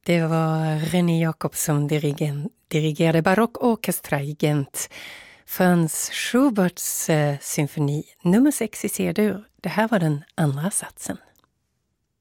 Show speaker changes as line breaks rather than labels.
Det var René Jacobsson dirigerade barockorkestra i Gent. Franz Schuberts symfoni nummer 6 i C-dur. Det här var den andra satsen.